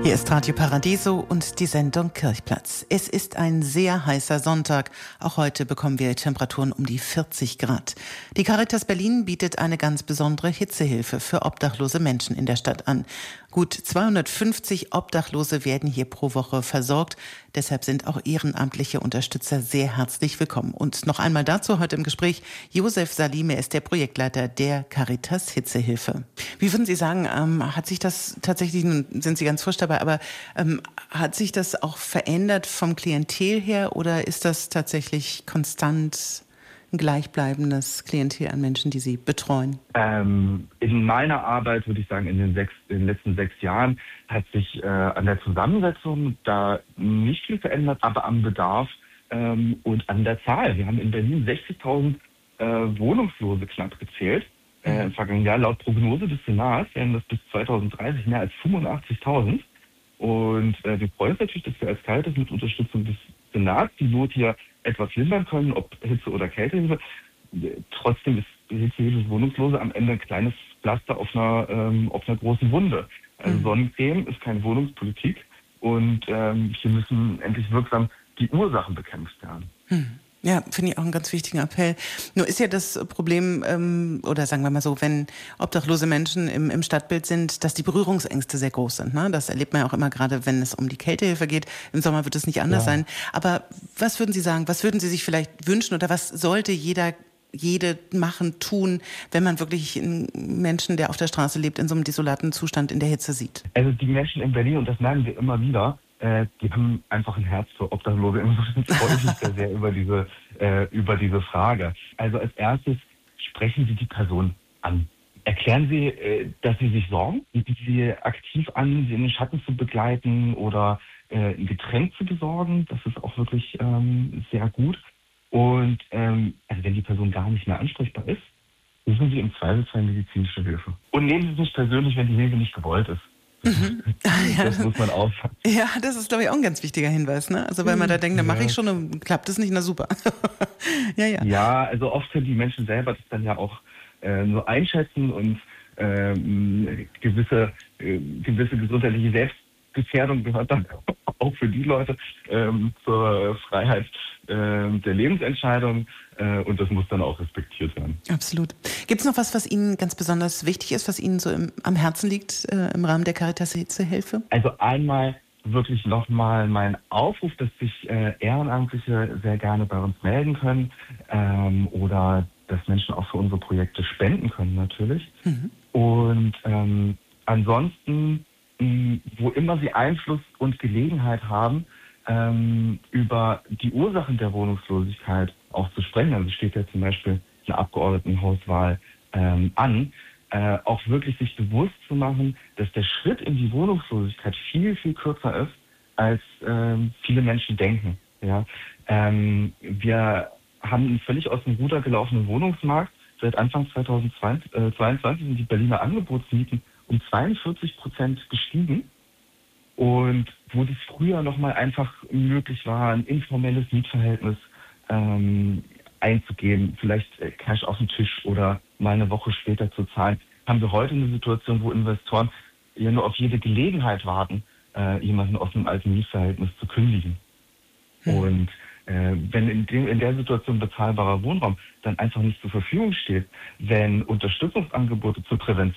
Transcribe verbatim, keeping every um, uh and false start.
Hier ist Radio Paradiso und die Sendung Kirchplatz. Es ist ein sehr heißer Sonntag. Auch heute bekommen wir Temperaturen um die vierzig Grad. Die Caritas Berlin bietet eine ganz besondere Hitzehilfe für obdachlose Menschen in der Stadt an. Gut zweihundertfünfzig Obdachlose werden hier pro Woche versorgt. Deshalb sind auch ehrenamtliche Unterstützer sehr herzlich willkommen. Und noch einmal dazu heute im Gespräch Josef Salime, ist der Projektleiter der Caritas Hitzehilfe. Wie würden Sie sagen, ähm, hat sich das tatsächlich, nun sind Sie ganz frisch dabei, aber ähm, hat sich das auch verändert vom Klientel her oder ist das tatsächlich konstant ein gleichbleibendes Klientel an Menschen, die Sie betreuen? Ähm, in meiner Arbeit würde ich sagen, in den, sechs, in den letzten sechs Jahren hat sich äh, an der Zusammensetzung da nicht viel verändert, aber am Bedarf ähm, und an der Zahl. Wir haben in Berlin sechzigtausend äh, Wohnungslose knapp gezählt. Äh, Im vergangenen Jahr laut Prognose des Senats werden das bis zweitausenddreißig mehr als fünfundachtzigtausend. Und äh, wir freuen uns natürlich, dass wir als Caritas mit Unterstützung des Senats die Not hier etwas lindern können, ob Hitze oder Kältehilfe. Trotzdem ist Hitzehilfe Wohnungslose am Ende ein kleines Pflaster auf einer, ähm, auf einer großen Wunde. Also mhm. Sonnencreme ist keine Wohnungspolitik und ähm, hier müssen endlich wirksam die Ursachen bekämpft werden. Mhm. Ja, finde ich auch einen ganz wichtigen Appell. Nur ist ja das Problem, ähm, oder sagen wir mal so, wenn obdachlose Menschen im, im Stadtbild sind, dass die Berührungsängste sehr groß sind. Ne? Das erlebt man ja auch immer gerade, wenn es um die Kältehilfe geht. Im Sommer wird es nicht anders ja. sein. Aber was würden Sie sagen, was würden Sie sich vielleicht wünschen oder was sollte jeder, jede machen, tun, wenn man wirklich einen Menschen, der auf der Straße lebt, in so einem desolaten Zustand in der Hitze sieht? Also die Menschen in Berlin, und das merken wir immer wieder, die haben einfach ein Herz für Obdachlose. Insofern freue ich mich da sehr über diese, äh, über diese Frage. Also als erstes sprechen Sie die Person an. Erklären Sie, äh, dass Sie sich sorgen, bieten Sie aktiv an, Sie in den Schatten zu begleiten oder äh, ein Getränk zu besorgen. Das ist auch wirklich ähm, sehr gut. Und ähm, also wenn die Person gar nicht mehr ansprechbar ist, rufen Sie im Zweifelsfall medizinische Hilfe. Und nehmen Sie es nicht persönlich, wenn die Hilfe nicht gewollt ist. Mhm. Ja. Das muss man auffangen. Ja, das ist, glaube ich, auch ein ganz wichtiger Hinweis. Ne? Also weil man da denkt, dann mache ich schon, dann klappt das nicht, na super. ja, ja. ja, also oft können die Menschen selber das dann ja auch äh, nur einschätzen und ähm, gewisse, äh, gewisse gesundheitliche Selbstgefährdung gehört dann auch für die Leute ähm, zur Freiheit äh, der Lebensentscheidung äh, und das muss dann auch respektiert werden. Absolut. Gibt es noch was, was Ihnen ganz besonders wichtig ist, was Ihnen so im, am Herzen liegt äh, im Rahmen der Caritas Hitzehilfe? Also einmal wirklich nochmal mein Aufruf, dass sich äh, Ehrenamtliche sehr gerne bei uns melden können ähm, oder dass Menschen auch für unsere Projekte spenden können natürlich. Mhm. Und ähm, ansonsten, mh, wo immer sie Einfluss und Gelegenheit haben, ähm, über die Ursachen der Wohnungslosigkeit auch zu sprechen, also steht ja zum Beispiel eine Abgeordnetenhauswahl ähm, an, äh, auch wirklich sich bewusst zu machen, dass der Schritt in die Wohnungslosigkeit viel, viel kürzer ist, als ähm, viele Menschen denken. Ja? Ähm, wir haben einen völlig aus dem Ruder gelaufenen Wohnungsmarkt. Seit Anfang zweitausendzweiundzwanzig sind die Berliner Angebotsmieten um zweiundvierzig Prozent gestiegen. Und wo das früher nochmal einfach möglich war, ein informelles Mietverhältnis ähm, einzugehen, vielleicht Cash auf den Tisch oder mal eine Woche später zu zahlen, haben wir heute eine Situation, wo Investoren ja nur auf jede Gelegenheit warten, äh, jemanden aus einem alten Mietverhältnis zu kündigen. Hm. Und äh, wenn in, dem, in der Situation bezahlbarer Wohnraum dann einfach nicht zur Verfügung steht, wenn Unterstützungsangebote zur Prävention